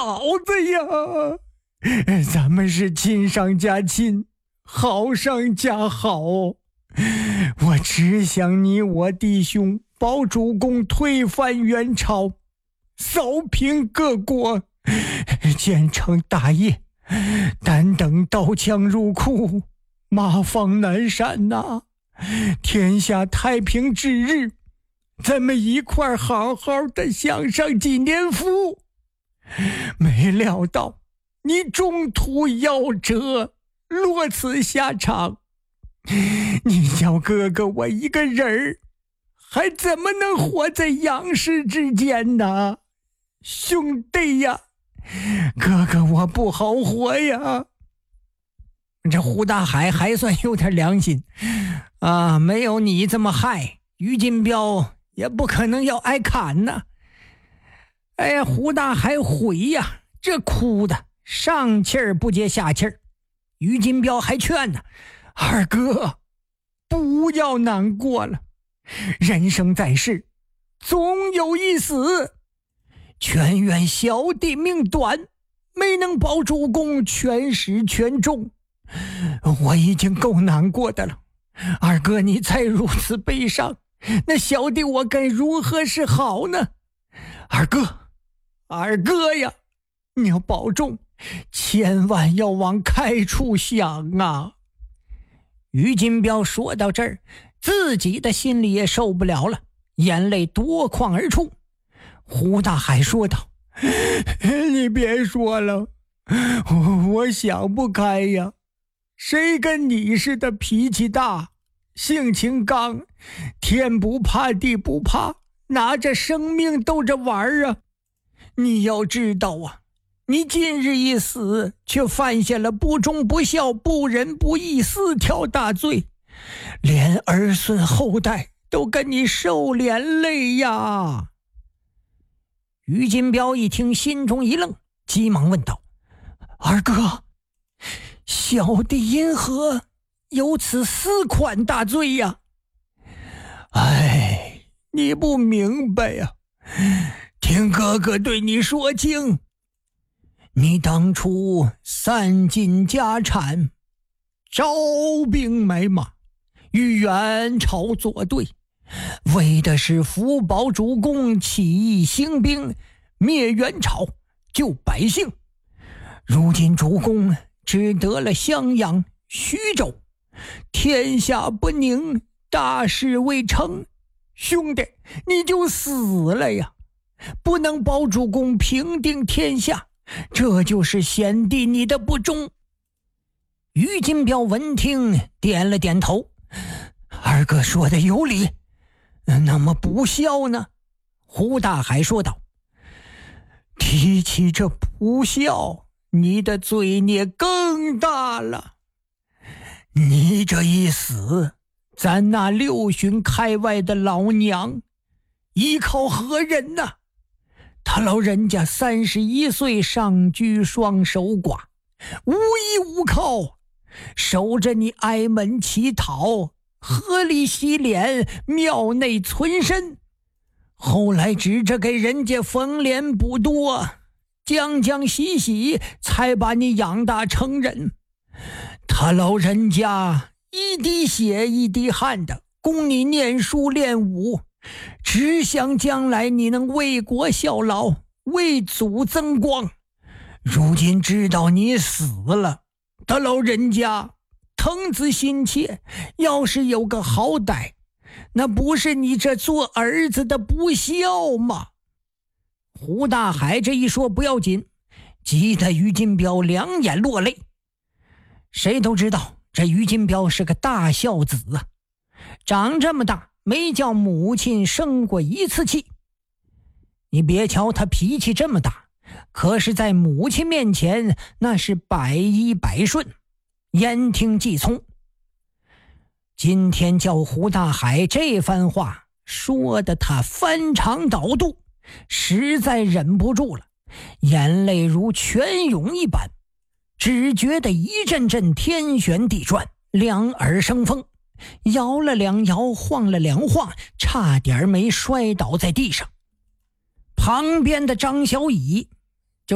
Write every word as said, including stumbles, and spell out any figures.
嫂子呀，咱们是亲上加亲，好上加好。我只想你我弟兄保主公推翻元朝，扫平各国，建成大业。但等刀枪入库，马放南山呐、啊，天下太平之日，咱们一块好好的享上几年福。没料到你中途夭折，落此下场。你叫哥哥我一个人儿，还怎么能活在杨氏之间呢？兄弟呀，哥哥我不好活呀。这胡大海还算有点良心啊，没有你这么害，于金彪也不可能要挨砍呢。哎呀，胡大海悔呀，这哭的上气儿不接下气儿。于金彪还劝呢，二哥不要难过了，人生在世总有一死，全怨小弟命短，没能保主公全始全终，我已经够难过的了，二哥你再如此悲伤，那小弟我该如何是好呢？二哥二哥呀，你要保重，千万要往开处想啊。于金彪说到这儿，自己的心里也受不了了，眼泪夺眶而出。胡大海说道，你别说了，我, 我想不开呀，谁跟你似的脾气大，性情刚，天不怕地不怕，拿着生命斗着玩啊。你要知道啊，你今日一死，却犯下了不忠不孝不仁不义四条大罪，连儿孙后代都跟你受连累呀。于金彪一听，心中一愣，急忙问道，二哥，小弟因何有此四款大罪呀？哎，你不明白呀，听哥哥对你说清，你当初散尽家产，招兵买马，与元朝作对，为的是辅保主公起义兴兵，灭元朝，救百姓。如今主公只得了襄阳、徐州，天下不宁，大事未成，兄弟你就死了呀，不能保主公平定天下，这就是贤弟你的不忠。于金彪闻听，点了点头，二哥说的有理，那么不孝呢？胡大海说道，提起这不孝，你的罪孽更大了。你这一死，咱那六旬开外的老娘依靠何人呢？他老人家三十一岁上居双守寡，无依无靠，守着你挨门乞讨，河里洗脸，庙内存身，后来指着给人家缝脸补多，将将洗洗，才把你养大成人。他老人家一滴血一滴汗的供你念书练武，只想将来你能为国效劳，为祖增光。如今知道你死了，他老人家疼子心切，要是有个好歹，那不是你这做儿子的不孝吗？胡大海这一说不要紧，急得于金彪两眼落泪。谁都知道这于金彪是个大孝子啊，长这么大没叫母亲生过一次气。你别瞧他脾气这么大，可是在母亲面前那是百依百顺，言听计从。今天叫胡大海这番话说的他翻肠倒肚，实在忍不住了，眼泪如泉涌一般，只觉得一阵阵天旋地转，两耳生风，摇了两摇，晃了两晃，差点没摔倒在地上。旁边的张小乙